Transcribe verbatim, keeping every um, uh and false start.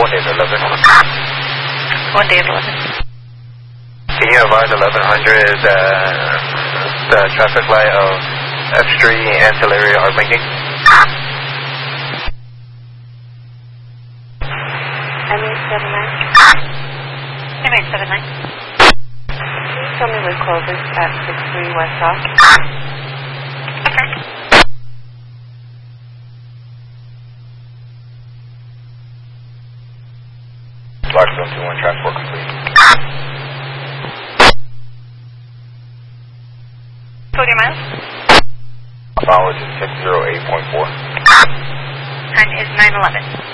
one eight eleven. one eight eleven. Can you advise eleven hundred uh, the traffic light of F Street ancillary are blinking? M eight seven nine. M eight seven nine. Can you tell me when closes at six three West Dock? Okay. Blackstone two one transport complete. forty miles. Mileage is six zero eight point four. Time is nine eleven.